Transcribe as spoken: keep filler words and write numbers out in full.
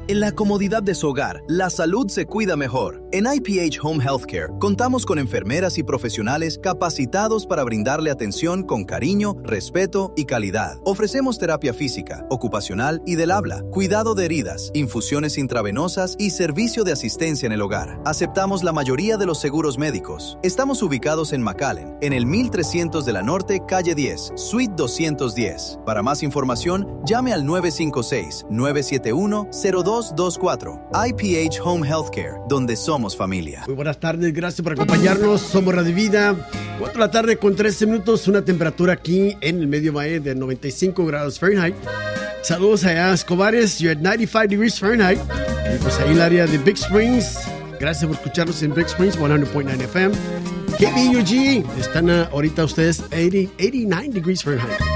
En la comodidad de su hogar, la salud se cuida mejor. En I P H Home Healthcare, contamos con enfermeras y profesionales capacitados para brindarle atención con cariño, respeto y calidad. Ofrecemos terapia física, ocupacional y del habla, cuidado de heridas, infusiones intravenosas y servicio de asistencia en el hogar. Aceptamos la mayoría de los seguros médicos. Estamos ubicados en McAllen, en el mil trescientos de la Norte, calle diez, suite doscientos diez. Para más información, llame al nueve cinco seis, nueve siete uno, cero dos dos cuatro. I P H Home Healthcare, donde somos familia. Muy buenas tardes, gracias por acompañarnos. Somos Radio Vida. cuatro de la tarde con trece minutos, una temperatura aquí en el Medio Valle de noventa y cinco grados Fahrenheit. Saludos allá a Escobares, you're at ninety-five degrees Fahrenheit. Y pues ahí en el área de Big Springs. Gracias por escucharnos en Big Springs, ciento punto nueve F M. K B U G, están ahorita ustedes ochenta, ochenta y nueve degrees Fahrenheit.